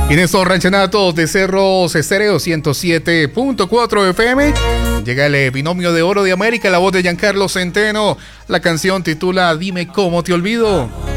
Y en estos ranchanatos de Cerros Estéreo 107.4 FM llega el binomio de oro de América, la voz de Giancarlo Centeno. La canción titula Dime cómo te olvido.